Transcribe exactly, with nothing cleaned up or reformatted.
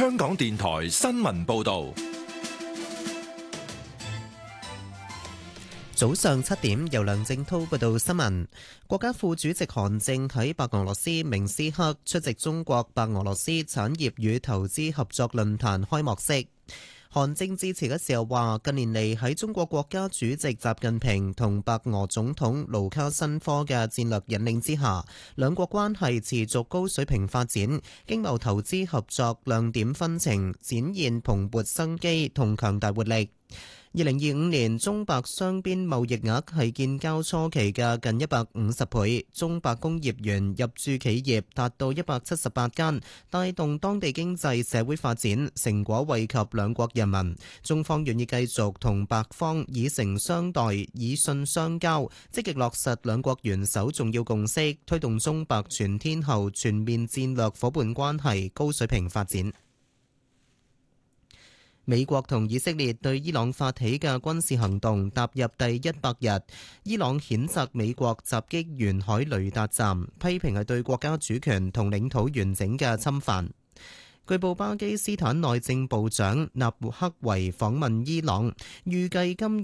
香港電台新聞報道。 早上七點，由梁正濤報道新聞。國家副主席韓正喺白俄羅斯明斯克出席中國白俄羅斯產業與投資合作論壇開幕式。韓正致辭嘅時候話，近年嚟喺中國國家主席習近平同白俄總統盧卡申科嘅戰略引領之下，兩國關係持續高水平發展，經貿投資合作亮點紛呈，展現蓬勃生機同強大活力。二零二五年中白雙邊貿易額係建交初期嘅近一百五十倍，中白工業園入駐企業達到一百七十八間，帶動當地經濟社會發展，成果惠及兩國人民。中方願意繼續同白方以誠相待，以信相交，積極落實兩國元首重要共識，推動中白全天候全面戰略夥伴關係高水平發展。美國同以色列對伊朗發起嘅軍事行動踏入第一百日，伊朗譴責美國襲擊沿海雷達站，批評係對國家主權同領土完整嘅侵犯。據報巴基斯坦內政部長納克維訪問伊朗，預計今